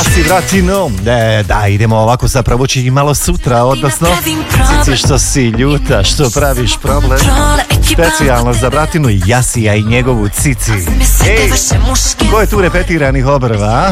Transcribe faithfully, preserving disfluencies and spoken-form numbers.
Jasi Vratino. E, da, idemo ovako sad provući malo sutra, odnosno Cici, što si ljuta, što praviš problem. Specijalno za Vratinu Jasija i njegovu Cici. Ej, ko je tu repetiranih obrva?